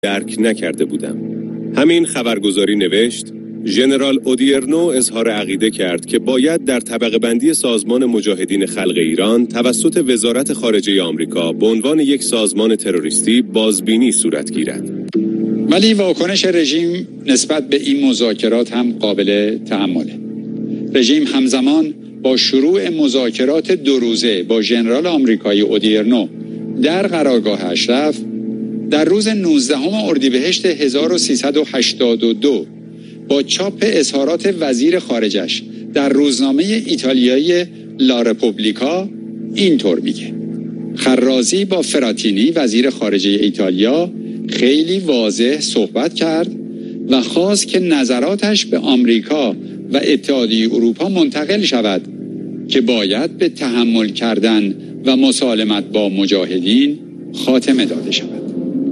درک نکرده بودم. همین خبرگزاری نوشت ژنرال اودیرنو اظهار عقیده کرد که باید در طبقه بندی سازمان مجاهدین خلق ایران توسط وزارت خارجه آمریکا به عنوان یک سازمان تروریستی بازبینی صورت گیرد. ولی واکنش رژیم نسبت به این مذاکرات هم قابل تأمله. رژیم همزمان با شروع مذاکرات 2 روزه با ژنرال آمریکایی اودیرنو در قرارگاه اشرف در روز 19 اردیبهشت 1382 با چاپ اظهارات وزیر خارجش در روزنامه ایتالیایی لا رپوبلیکا اینطور میگه: خرازی با فراتینی وزیر خارجه ایتالیا خیلی واضح صحبت کرد و خواست که نظراتش به آمریکا و اتحادیه اروپا منتقل شود که باید به تحمل کردن و مسالمت با مجاهدین خاتمه داده شود.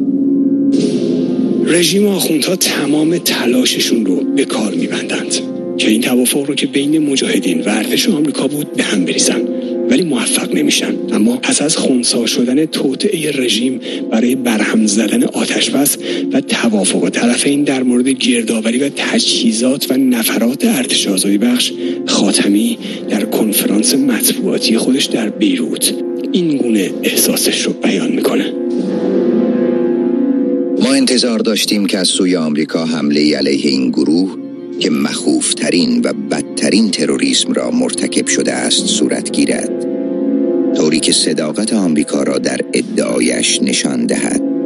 رژیم آخوندها تمام تلاششون رو به کار میبندند که این توافق رو که بین مجاهدین و ارتش آمریکا بود به هم بریزن، ولی موفق نمیشن. اما پس از خنثی شدن توطئه رژیم برای برهم زدن آتشبس و توافق طرفین در مورد گردآوری و تجهیزات و نفرات ارتش آزادی بخش، خاتمی در کنفرانس مطبوعاتی خودش در بیروت این گونه احساسش رو بیان میکنه: ما انتظار داشتیم که از سوی آمریکا حمله علیه این گروه که مخوفترین و بدترین تروریسم را مرتکب شده است صورت گیرد، طوری که صداقت آمریکا را در ادعایش نشان دهد.